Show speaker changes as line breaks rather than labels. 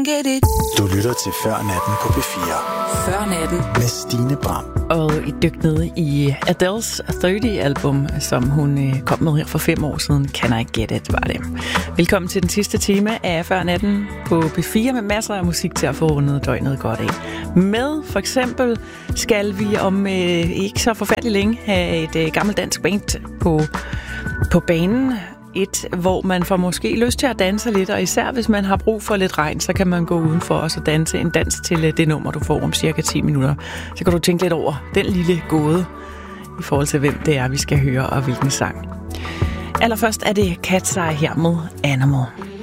get it.
Du lytter til Før Natten på P4.
Før Natten.
Med Stine Bram.
Og et dyk ned i Adele's 30-album, som hun kom med her for 5 år siden. Can I Get It, var det. Velkommen til den sidste time af Før Natten på P4 med masser af musik til at få rundet døgnet godt af. Med for eksempel skal vi om ikke så forfærdelig længe have et gammelt dansk band på banen. Et, hvor man får måske lyst til at danse lidt, og især hvis man har brug for lidt regn, så kan man gå udenfor og så danse en dans til det nummer, du får om cirka 10 minutter. Så kan du tænke lidt over den lille gåde i forhold til, hvem det er, vi skal høre, og hvilken sang. Allerførst er det Cat's Eye her med Animal.